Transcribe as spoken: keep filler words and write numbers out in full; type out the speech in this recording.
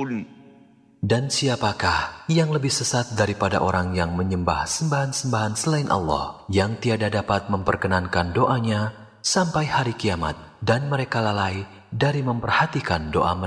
يشركون. Dan siapakah yang lebih sesat daripada orang yang menyembah sembahan-sembahan selain Allah, yang tiada dapat memperkenankan doanya sampai hari kiamat, dan mereka lalai dari memperhatikan doa mereka.